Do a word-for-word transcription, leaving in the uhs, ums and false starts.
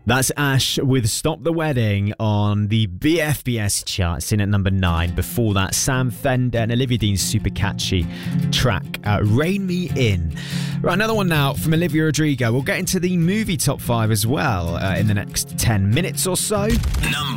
That's Ash with Stop the Wedding on the B F B S charts, in at number nine. Before that, Sam Fender and Olivia Dean's super catchy track, uh, Rain Me In. Right, another one now from Olivia Rodrigo. We'll get into the movie top five as well uh, in the next ten minutes or so. Number